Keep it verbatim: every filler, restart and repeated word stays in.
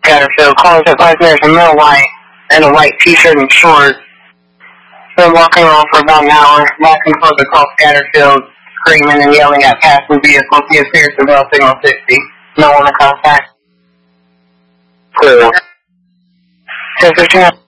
Scatterfield. Calls at like there's a male white and a white t-shirt and shorts. Been walking around for about an hour, walking close across Scatterfield, screaming and yelling at passing vehicles. He appears to well signal sixty. No one to contact. Clear. ten fifteen.